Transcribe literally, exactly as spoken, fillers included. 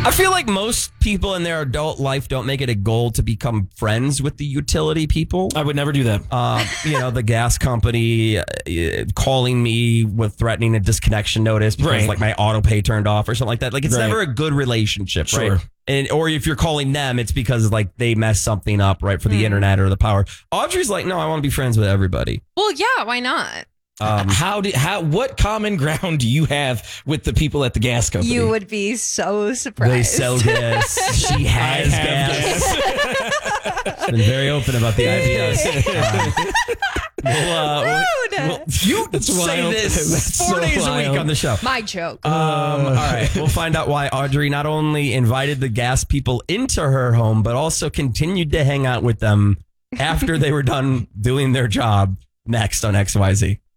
I feel like most people in their adult life don't make it a goal to become friends with the utility people. I would never do that. Uh, you know, the gas company uh, calling me with threatening a disconnection notice because Right. like my auto pay turned off or something like that. Like it's Right. never a good relationship, Sure. right? And or if you're calling them, it's because like they messed something up, right, for the Mm. internet or the power. Audrey's like, no, I want to be friends with everybody. Well, yeah, why not? Um, how do how what common ground do you have with the people at the gas company? You would be so surprised. they sell gas. She has I have gas. She's been very open about the ideas. Uh, we'll, uh, we'll- Rude. we'll- you That's say wild. this That's four so days a wild. week on the show. My joke. Um, all right. We'll find out why Audrey not only invited the gas people into her home, but also continued to hang out with them after they were done doing their job next on X Y Z.